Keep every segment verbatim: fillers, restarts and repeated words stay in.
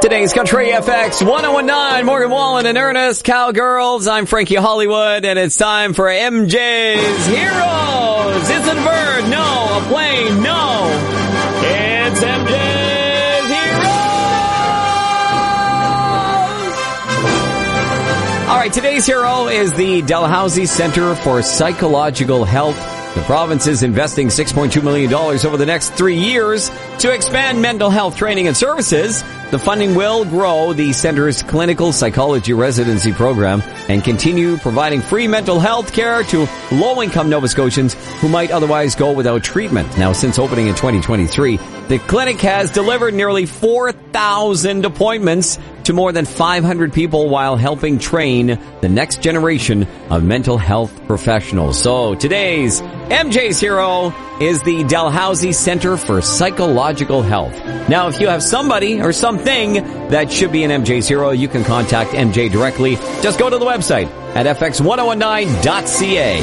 Today's Country F X one oh one nine, Morgan Wallen and Ernest Cowgirls. I'm Frankie Hollywood, and it's time for M J's Heroes. It's a bird, no. A plane, no. It's M J's Heroes. All right, today's hero is the Dalhousie Center for Psychological Health. The province is investing six point two million dollars over the next three years to expand mental health training and services. The funding will grow the center's clinical psychology residency program and continue providing free mental health care to low-income Nova Scotians who might otherwise go without treatment. Now, since opening in twenty twenty-three, the clinic has delivered nearly four thousand appointments to more than five hundred people while helping train the next generation of mental health professionals. So today's M J's hero is the Dalhousie Center for Psychological Health. Now, if you have somebody or something that should be an M J's hero, you can contact M J directly. Just go to the website at f x one oh one nine dot c a.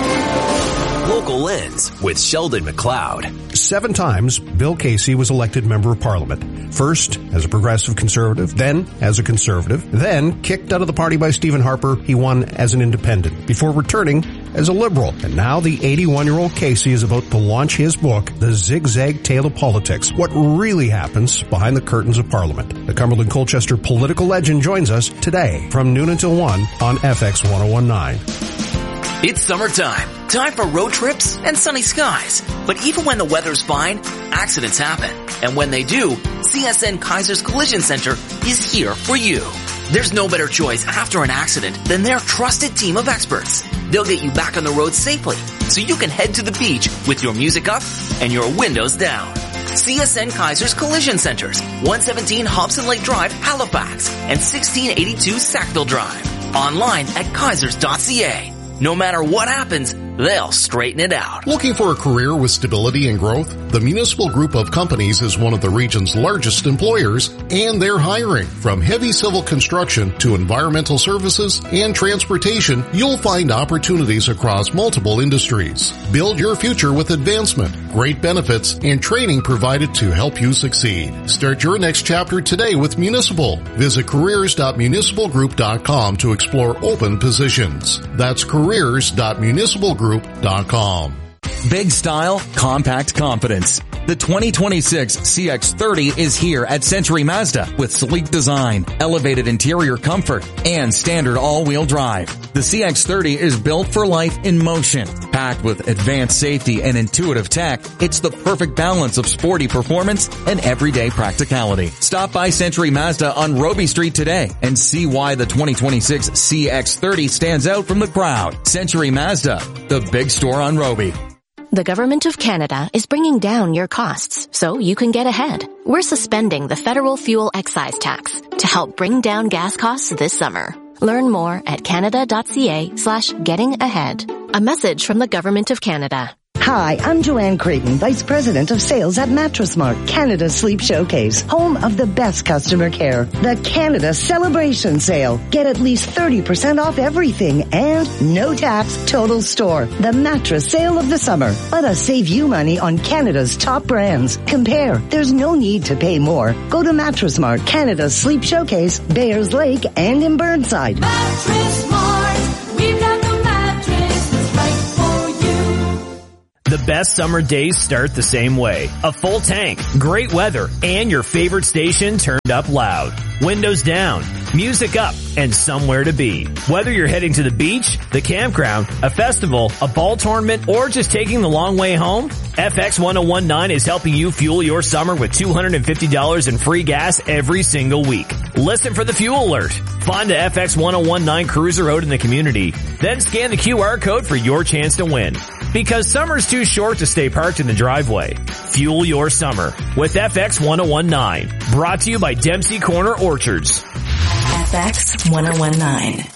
Local Lens with Sheldon McLeod. Seven times, Bill Casey was elected Member of Parliament. First as a Progressive Conservative, then as a Conservative, then kicked out of the party by Stephen Harper, he won as an Independent, before returning as a Liberal. And now the eighty-one-year-old Casey is about to launch his book, The Zigzag Tale of Politics, What Really Happens Behind the Curtains of Parliament. The Cumberland Colchester political legend joins us today from noon until one on F X one oh one nine. It's summertime. Time for road trips and sunny skies. But even when the weather's fine, accidents happen. And when they do, C S N Kaiser's Collision Center is here for you. There's no better choice after an accident than their trusted team of experts. They'll get you back on the road safely so you can head to the beach with your music up and your windows down. C S N Kaiser's Collision Centers, one seventeen Hobson Lake Drive, Halifax, and sixteen eighty-two Sackville Drive. Online at kaisers dot c a. No matter what happens, they'll straighten it out. Looking for a career with stability and growth? The Municipal Group of Companies is one of the region's largest employers, and they're hiring. From heavy civil construction to environmental services and transportation, you'll find opportunities across multiple industries. Build your future with advancement, great benefits, and training provided to help you succeed. Start your next chapter today with Municipal. Visit careers dot municipal group dot com to explore open positions. That's careers dot municipal group dot com. Big style, compact confidence. The twenty twenty-six C X thirty is here at Century Mazda with sleek design, elevated interior comfort, and standard all-wheel drive. The C X thirty is built for life in motion. Packed with advanced safety and intuitive tech, it's the perfect balance of sporty performance and everyday practicality. Stop by Century Mazda on Roby Street today and see why the twenty twenty-six C X thirty stands out from the crowd. Century Mazda, the big store on Roby. The Government of Canada is bringing down your costs so you can get ahead. We're suspending the federal fuel excise tax to help bring down gas costs this summer. Learn more at canada dot c a slash getting ahead. A message from the Government of Canada. Hi, I'm Joanne Creighton, Vice President of Sales at Mattress Mart, Canada's Sleep Showcase, home of the best customer care. The Canada Celebration Sale. Get at least thirty percent off everything and no tax total store. The mattress sale of the summer. Let us save you money on Canada's top brands. Compare. There's no need to pay more. Go to Mattress Mart, Canada's Sleep Showcase, Bayers Lake, and in Burnside. Mattress Mart. We've got the mattress that's right for you. The best summer days start the same way. A full tank, great weather, and your favorite station turned up loud. Windows down, music up, and somewhere to be. Whether you're heading to the beach, the campground, a festival, a ball tournament, or just taking the long way home, F X one oh one nine is helping you fuel your summer with two hundred fifty dollars in free gas every single week. Listen for the fuel alert. Find the F X one oh one nine cruiser out in the community. Then scan the Q R code for your chance to win. Because summer's too short to stay parked in the driveway. Fuel your summer with F X one oh one nine. Brought to you by Dempsey Corner Orchards. F X one oh one nine.